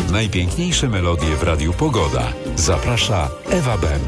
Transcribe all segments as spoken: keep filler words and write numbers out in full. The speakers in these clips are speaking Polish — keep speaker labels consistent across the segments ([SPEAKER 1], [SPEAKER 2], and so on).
[SPEAKER 1] Najpiękniejsze melodie w Radiu Pogoda. Zaprasza Ewa Bem.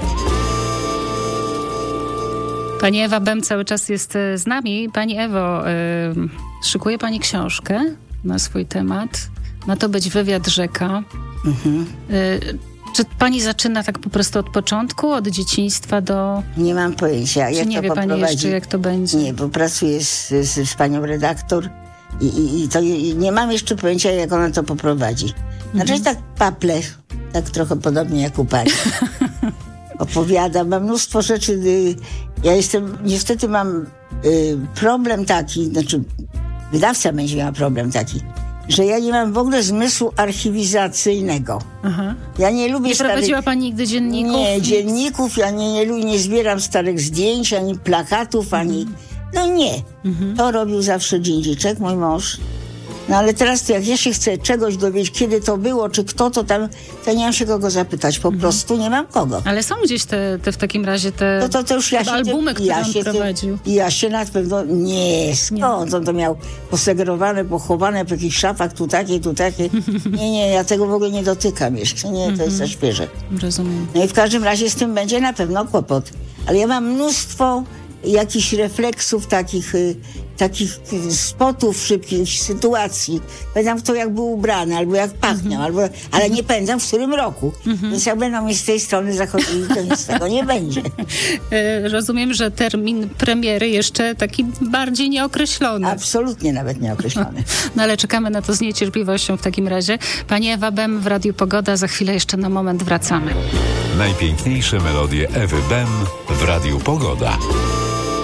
[SPEAKER 2] Pani Ewa Bem cały czas jest z nami. Pani Ewo, yy, szykuje Pani książkę na swój temat. Ma to być wywiad rzeka. Mhm. Yy, czy Pani zaczyna tak po prostu od początku, od dzieciństwa do...
[SPEAKER 3] Nie mam pojęcia.
[SPEAKER 2] Czy
[SPEAKER 3] jak
[SPEAKER 2] nie
[SPEAKER 3] to
[SPEAKER 2] wie Pani
[SPEAKER 3] poprowadzi?
[SPEAKER 2] jeszcze, jak to będzie?
[SPEAKER 3] Nie, bo pracuję z, z, z panią redaktor i, i, i to i nie mam jeszcze pojęcia, jak ona to poprowadzi. Znaczy mhm. tak paple, tak trochę podobnie jak u pani. Opowiada, mam mnóstwo rzeczy. Y, ja jestem, niestety mam y, problem taki, znaczy wydawca będzie miał problem taki, że ja nie mam w ogóle zmysłu archiwizacyjnego. Aha. Ja nie lubię
[SPEAKER 2] Nie
[SPEAKER 3] starych...
[SPEAKER 2] prowadziła Pani nigdy dzienników?
[SPEAKER 3] Nie, dzienników, ja nie, nie, nie zbieram starych zdjęć, ani plakatów, ani... Mhm. No nie. Mhm. To robił zawsze Dziedziczek, mój mąż. No ale teraz to jak ja się chcę czegoś dowiedzieć, kiedy to było, czy kto to tam, to nie mam się kogo zapytać. Po mhm. prostu nie mam kogo.
[SPEAKER 2] Ale są gdzieś te, te w takim razie te,
[SPEAKER 3] no to, to już ja się,
[SPEAKER 2] albumy, które
[SPEAKER 3] ja
[SPEAKER 2] on
[SPEAKER 3] się,
[SPEAKER 2] prowadził.
[SPEAKER 3] I ja się na pewno... Nie, skąd? On to miał posegregowane, pochowane w jakichś szafach, tu takie, tu takie. Nie, nie, ja tego w ogóle nie dotykam jeszcze. Nie, to jest za świeże.
[SPEAKER 2] Rozumiem.
[SPEAKER 3] No i w każdym razie z tym będzie na pewno kłopot. Ale ja mam mnóstwo jakichś refleksów, takich, y, takich spotów szybkich, sytuacji. Pamiętam, kto jak był ubrany, albo jak pachniał, albo, ale nie pamiętam, w którym roku. Więc jak będą mi z tej strony zachodzili, to nic z tego nie będzie.
[SPEAKER 2] E, rozumiem, że termin premiery jeszcze taki bardziej nieokreślony.
[SPEAKER 3] Absolutnie nawet nieokreślony.
[SPEAKER 2] No ale czekamy na to z niecierpliwością w takim razie. Pani Ewa Bem w Radiu Pogoda. Za chwilę jeszcze na moment wracamy.
[SPEAKER 1] Najpiękniejsze melodie Ewy Bem w Radiu Pogoda.